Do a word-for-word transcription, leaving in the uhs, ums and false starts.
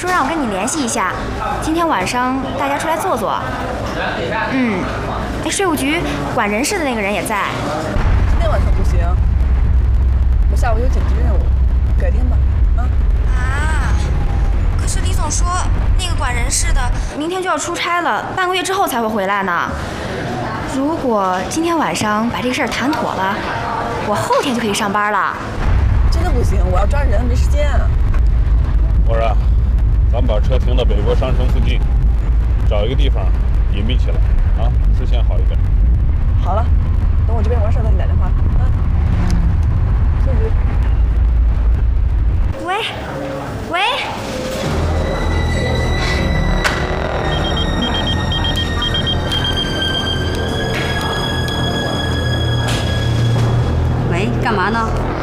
说让我跟你联系一下，今天晚上大家出来坐坐。嗯，哎，税务局管人事的那个人也在。 今天晚上不行，我下午有紧急任务，改天吧。啊。 啊。可是李总说那个管人事的明天就要出差了，半个月之后才会回来呢。如果今天晚上把这个事儿谈妥了，我后天就可以上班了。 真的不行，我要抓人，没时间啊。 我说，咱们把车停到北国商城附近，找一个地方隐蔽起来啊，视线好一点。 好了，等我这边完事再给你打电话。啊。税务局。 喂，喂。 喂，干嘛呢？